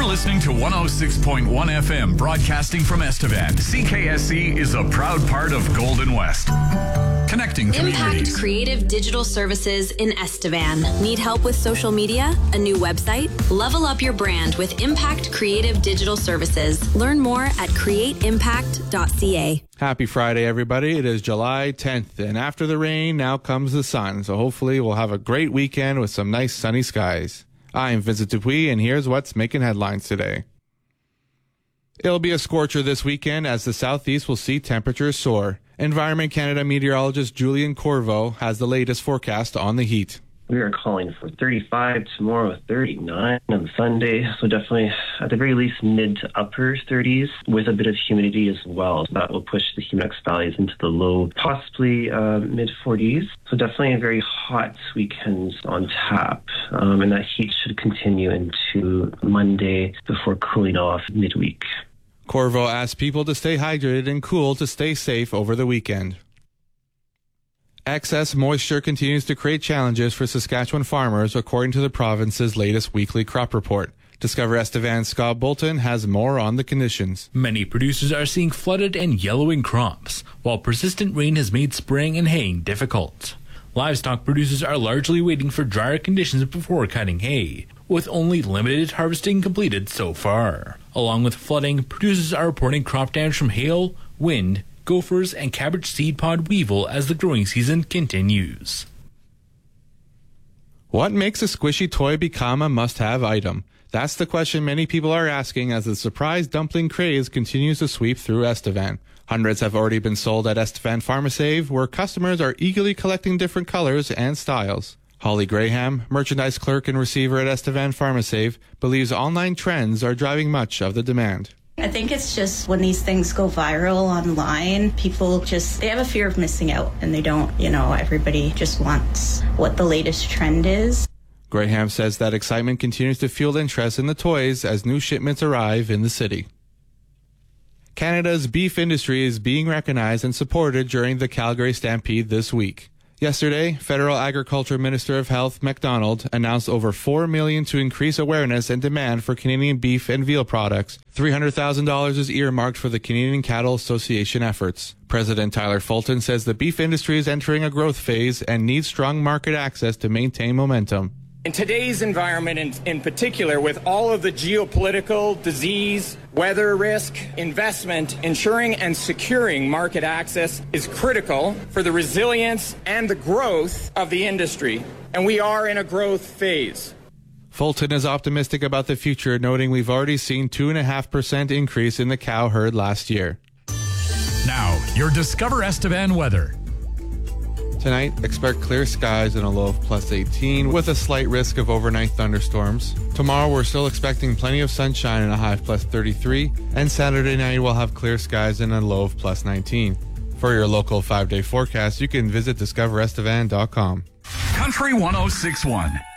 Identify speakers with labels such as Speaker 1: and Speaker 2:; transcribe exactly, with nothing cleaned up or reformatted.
Speaker 1: listening to one oh six point one F M, broadcasting from Estevan. C K S C is a proud part of Golden West. Connecting communities.
Speaker 2: Impact Creative Digital Services in Estevan. Need help with social media? A new website? Level up your brand with Impact Creative Digital Services. Learn more at create impact dot c a.
Speaker 3: Happy Friday, everybody. It is July tenth, and after the rain, now comes the sun. So hopefully we'll have a great weekend with some nice sunny skies. I'm Vincent Dupuis, and here's what's making headlines today. It'll be a scorcher this weekend as the southeast will see temperatures soar. Environment Canada meteorologist Julian Corvo has the latest forecast on the heat.
Speaker 4: We are calling for thirty-five tomorrow with thirty-nine on Sunday. So definitely, at the very least, mid to upper thirties with a bit of humidity as well. So that will push the Humidex valleys into the low, possibly uh, mid forties. So definitely a very hot weekend on tap. Um, and that heat should continue into Monday before cooling off midweek.
Speaker 3: Corvo asked people to stay hydrated and cool to stay safe over the weekend. Excess moisture continues to create challenges for Saskatchewan farmers, according to the province's latest weekly crop report. Discover Estevan's Scott Bolton has more on the conditions.
Speaker 5: Many producers are seeing flooded and yellowing crops, while persistent rain has made spraying and haying difficult. Livestock producers are largely waiting for drier conditions before cutting hay, with only limited harvesting completed so far. Along with flooding, producers are reporting crop damage from hail, wind, gophers, and cabbage seed pod weevil as the growing season continues.
Speaker 3: What makes a squishy toy become a must-have item? That's the question many people are asking as the surprise dumpling craze continues to sweep through Estevan. Hundreds have already been sold at Estevan Pharmasave, where customers are eagerly collecting different colors and styles. Holly Graham, merchandise clerk and receiver at Estevan Pharmasave, believes online trends are driving much of the demand.
Speaker 6: I think it's just when these things go viral online, people just, they have a fear of missing out and they don't, you know, everybody just wants what the latest trend is.
Speaker 3: Graham says that excitement continues to fuel interest in the toys as new shipments arrive in the city. Canada's beef industry is being recognized and supported during the Calgary Stampede this week. Yesterday, Federal Agriculture Minister of Health MacDonald announced over four million dollars to increase awareness and demand for Canadian beef and veal products. three hundred thousand dollars is earmarked for the Canadian Cattle Association efforts. President Tyler Fulton says the beef industry is entering a growth phase and needs strong market access to maintain momentum.
Speaker 7: In today's environment, in, in particular, with all of the geopolitical, disease, weather risk, investment, ensuring and securing market access is critical for the resilience and the growth of the industry. And we are in a growth phase.
Speaker 3: Fulton is optimistic about the future, noting we've already seen two point five percent increase in the cow herd last year.
Speaker 1: Now, your Discover Estevan weather.
Speaker 3: Tonight, expect clear skies and a low of plus eighteen with a slight risk of overnight thunderstorms. Tomorrow, we're still expecting plenty of sunshine and a high of plus thirty-three. And Saturday night, we'll have clear skies and a low of plus nineteen. For your local five-day forecast, you can visit discover estevan dot com.
Speaker 1: Country one oh six point one.